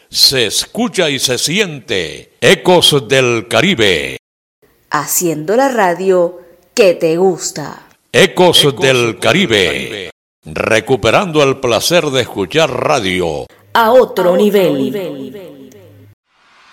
se escucha y se siente. Ecos del Caribe. Haciendo la radio que te gusta. Ecos del Caribe. Recuperando el placer de escuchar radio a otro nivel.